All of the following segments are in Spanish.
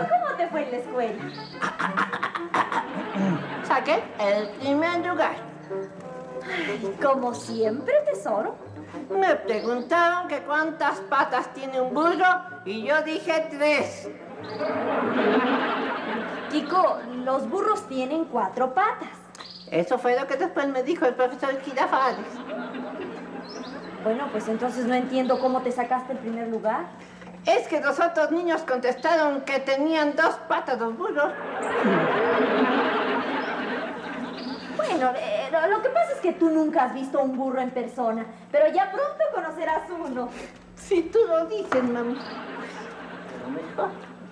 ¿cómo te fue en la escuela? Saqué el primer lugar. Ay, como siempre, tesoro. Me preguntaron que cuántas patas tiene un burro y yo dije 3. Kiko, los burros tienen 4 patas. Eso fue lo que después me dijo el profesor Girafales. Bueno, pues entonces no entiendo cómo te sacaste el primer lugar. Es que los otros niños contestaron que tenían 2 patas los burros. Bueno, lo que pasa es que tú nunca has visto un burro en persona, pero ya pronto conocerás uno. Si tú lo dices, mami. Pero mejor.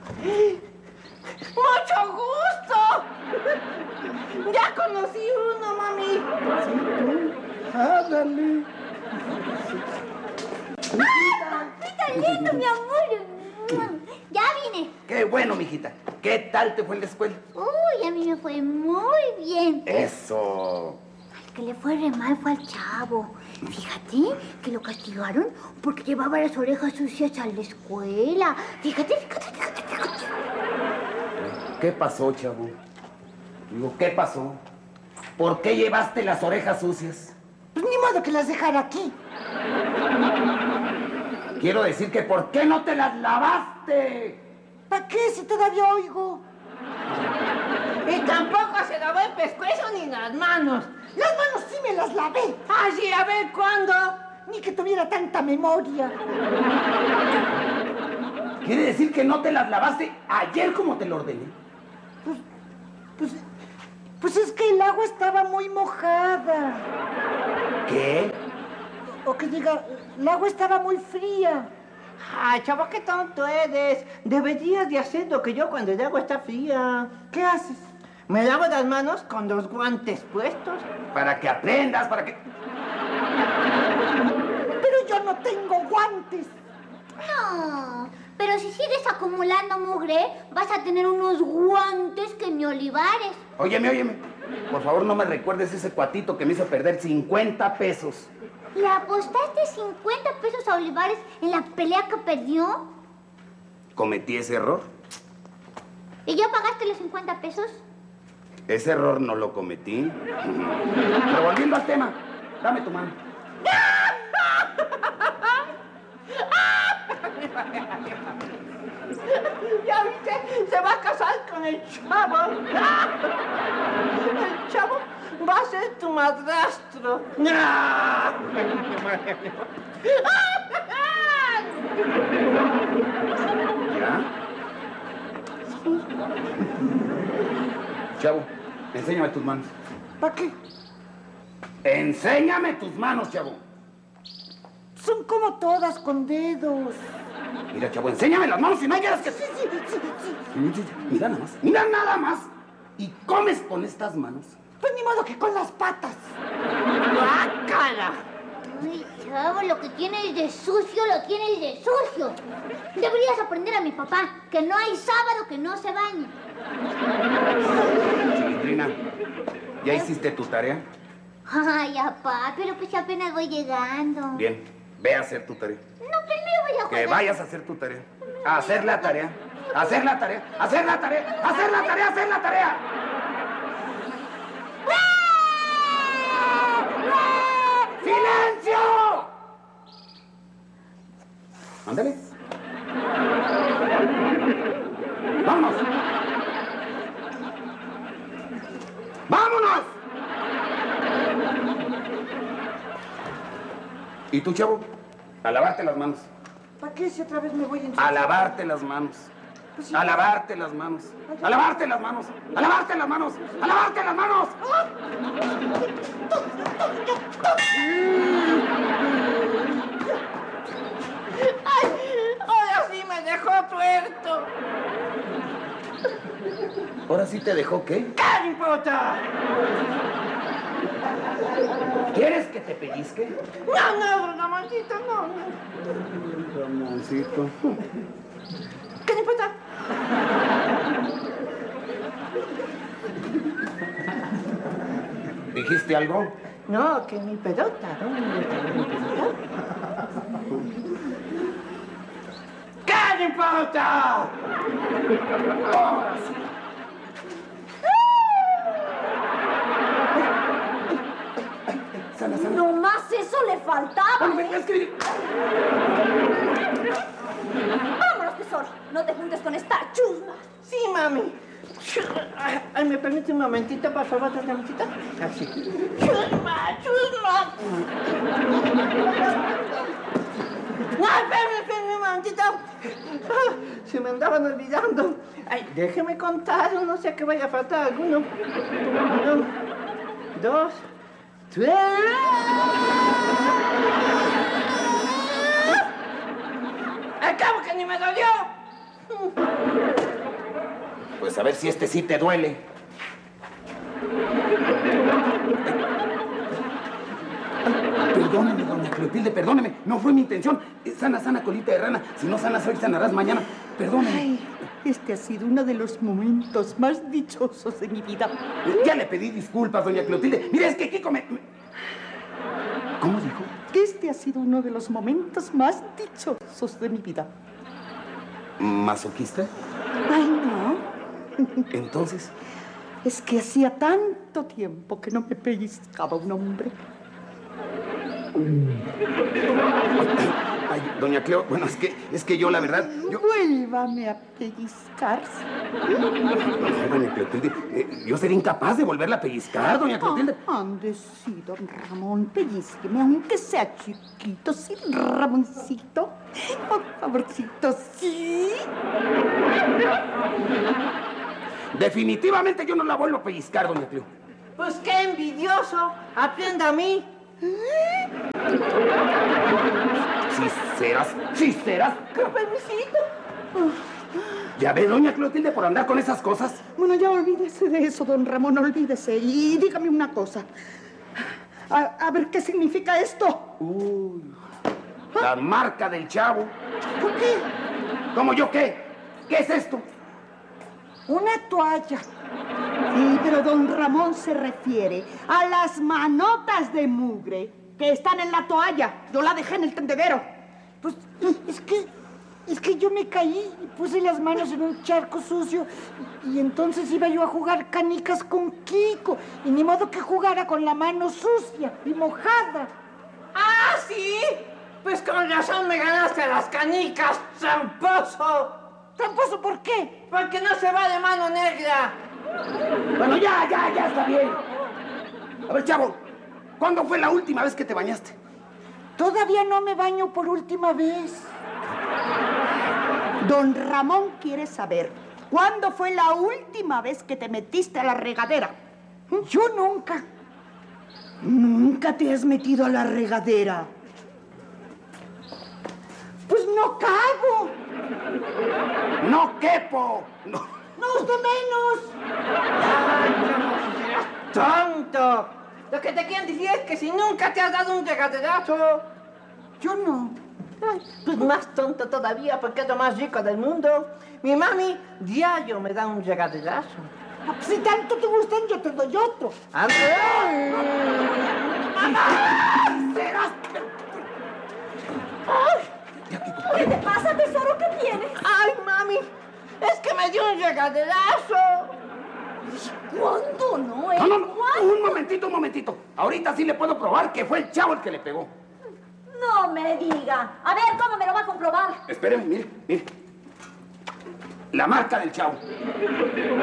¡Mucho gusto! Ya conocí uno, mami. Ándale. ¡Está lindo, mi amor! Ya vine. Qué bueno, mijita. ¿Qué tal te fue en la escuela? Uy, a mí me fue muy bien. Eso. Al que le fue re mal fue al chavo. Fíjate que lo castigaron porque llevaba las orejas sucias a la escuela. Fíjate. ¿Qué pasó, chavo? Digo, ¿qué pasó? ¿Por qué llevaste las orejas sucias? Pues ni modo que las dejara aquí. Quiero decir que ¿por qué no te las lavaste? ¿Para qué si todavía oigo? Y tampoco se lavó el pescuezo ni las manos. Las manos sí me las lavé. Ah, sí, a ver, ¿cuándo? Ni que tuviera tanta memoria. ¿Quiere decir que no te las lavaste ayer como te lo ordené? Pues es que el agua estaba muy mojada. ¿Qué? O que diga, el agua estaba muy fría. Ay, chavo, qué tonto eres. Deberías de hacer lo que yo cuando el agua está fría. ¿Qué haces? Me lavo las manos con los guantes puestos. Para que aprendas, para que... Pero yo no tengo guantes. No, pero si sigues acumulando mugre, vas a tener unos guantes que ni Olivares. Óyeme. Por favor, no me recuerdes ese cuatito que me hizo perder 50 pesos. ¿Le apostaste 50 pesos a Olivares en la pelea que perdió? ¿Cometí ese error? ¿Y ya pagaste los 50 pesos? Ese error no lo cometí. Pero volviendo al tema, dame tu mano. Ya viste, se va a casar con el chavo. El chavo va a ser tu madrastro. ¿Ya? Chavo, enséñame tus manos. ¿Para qué? Enséñame tus manos, chavo. Son como todas con dedos. Mira, chavo, enséñame las manos y no quieras que... Sí. Mira nada más. ¿Y comes con estas manos? Pues ni modo que con las patas. ¡Guácala! Ay, chavo, lo que tienes de sucio, lo tienes de sucio. Deberías aprender a mi papá que no hay sábado que no se bañe. Chilindrina, ¿ya hiciste tu tarea? Ay, papá, pero pues apenas voy llegando. Bien, ve a hacer tu tarea. No, primero voy a jugar. Que vayas a hacer tu tarea. A hacer la tarea. Hacer la tarea. Hacer la tarea. Hacer la tarea. Hacer la tarea. ¡Silencio! Ándale. ¡Vámonos! ¡Vámonos! ¿Y tú, chavo? A lavarte las manos. ¿Para qué si otra vez me voy a ensuciar? A lavarte las manos. Pues sí. A lavarte las manos. A lavarte las manos. A lavarte las manos. A lavarte las manos. ¡Ay! Ahora sí me dejó tuerto. ¿Ahora sí te dejó qué? ¿Qué importa? ¿Quieres que te pellizque? No, Ramoncito, no. Ramoncito. ¿Qué le importa? ¿Dijiste algo? No, que mi pelota, ¿no? ¿Qué le importa! Ahora sí. Sana, sana. No más eso le faltaba. Bueno, es que... Vámonos, tesoro. No te juntes con esta chusma. Sí, mami. Ay, ¿me permite un momentito, por favor, un momentito? Así. ¡Chusma, chusma! ¡No, espérame un momentito! Se me andaban olvidando. Ay, déjeme contar, no sé que vaya a faltar alguno. 1, 2, 3... ¡Al cabo que ni me dolió! Pues a ver si este sí te duele. Perdóneme, doña Clotilde, perdóneme. No fue mi intención. Sana, sana, colita de rana. Si no sanas hoy, sanarás mañana. Perdóneme. Ay, este ha sido uno de los momentos más dichosos de mi vida. Ya le pedí disculpas, doña Clotilde. Mire, es que Kiko me... ¿Cómo dijo? Este ha sido uno de los momentos más dichosos de mi vida. ¿Masoquista? Ay, no. Entonces... Es que hacía tanto tiempo que no me pellizcaba un hombre. Ay, doña Cleo, bueno, es que yo la verdad... Vuélvame a pellizcarse. No, doña Clotilde, yo sería incapaz de volverla a pellizcar, doña Clotilde. Ande, sí, don Ramón, pellizqueme, aunque sea chiquito, sí, Ramoncito. Por favorcito, sí. Definitivamente yo no la vuelvo a pellizcar, doña Cleo. Pues qué envidioso. Atienda a mí. Sí serás. Permisito. Ya ve, doña Clotilde, por andar con esas cosas. Bueno, ya olvídese de eso, don Ramón, olvídese. Y dígame una cosa. A ver, ¿qué significa esto? Uy, la marca del chavo. ¿Por qué? ¿Cómo yo qué? ¿Qué es esto? Una toalla. Sí, pero don Ramón se refiere a las manotas de mugre que están en la toalla. Yo la dejé en el tendedero. Pues es que yo me caí y puse las manos en un charco sucio y entonces iba yo a jugar canicas con Kiko y ni modo que jugara con la mano sucia y mojada. ¿Ah, sí? Pues con razón me ganaste las canicas, tramposo. ¿Tramposo por qué? Porque no se va de mano negra. Bueno, ya está bien. A ver, chavo, ¿cuándo fue la última vez que te bañaste? Todavía no me baño por última vez. Don Ramón quiere saber, ¿cuándo fue la última vez que te metiste a la regadera? Yo nunca. ¿Nunca te has metido a la regadera? Pues no cago. ¡No quepo! No. No, usted menos. ¡Ay, tonto! Lo que te quieren decir es que si nunca te has dado un regaderazo. Yo no. Ay, pues más tonto todavía porque es lo más rico del mundo. Mi mami diario me da un regaderazo. Ah, pues si tanto te gustan, yo te doy otro. ¡Ande! ¡Serás! ¿Qué te pasa, tesoro? ¿Qué tienes? ¡Ay, mami! ¡Es que me dio un regaderazo! ¿Cuándo no? No, un momentito. Ahorita sí le puedo probar que fue el chavo el que le pegó. No me diga. A ver, ¿cómo me lo va a comprobar? Espéreme, mire. La marca del chavo.